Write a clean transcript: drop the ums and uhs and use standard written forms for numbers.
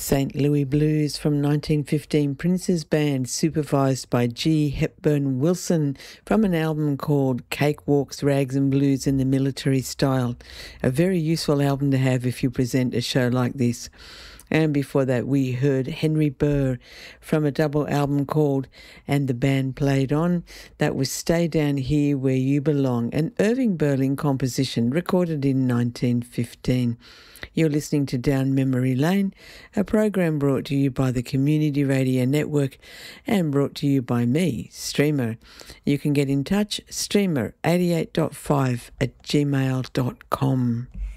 St. Louis Blues from 1915 Prince's Band, supervised by G. Hepburn Wilson, from an album called Cakewalks, Rags and Blues in the Military Style. A very useful album to have if you present a show like this. And before that, we heard Henry Burr from a double album called And the Band Played On. That was Stay Down Here Where You Belong, an Irving Berlin composition recorded in 1915. You're listening to Down Memory Lane, a program brought to you by the Community Radio Network and brought to you by me, Streamer. You can get in touch, streamer88.5 @gmail.com.